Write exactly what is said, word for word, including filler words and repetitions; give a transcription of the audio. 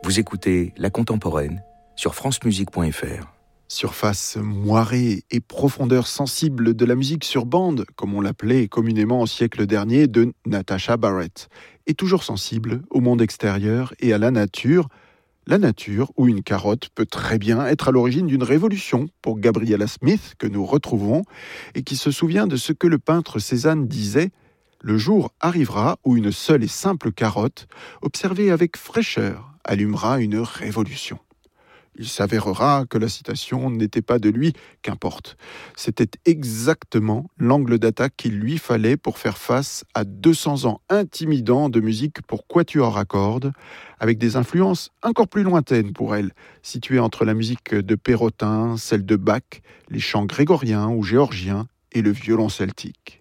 Vous écoutez La Contemporaine sur francemusique point f r. Surface moirée et profondeur sensible de la musique sur bande, comme on l'appelait communément au siècle dernier, de Natasha Barrett, est toujours sensible au monde extérieur et à la nature. La nature, où une carotte peut très bien être à l'origine d'une révolution pour Gabriella Smith, que nous retrouvons, et qui se souvient de ce que le peintre Cézanne disait « Le jour arrivera où une seule et simple carotte, observée avec fraîcheur, allumera une révolution. » Il s'avérera que la citation n'était pas de lui, qu'importe. C'était exactement l'angle d'attaque qu'il lui fallait pour faire face à deux cents ans intimidants de musique pour quatuor à cordes, avec des influences encore plus lointaines pour elle, situées entre la musique de Perrotin, celle de Bach, les chants grégoriens ou géorgiens et le violon celtique.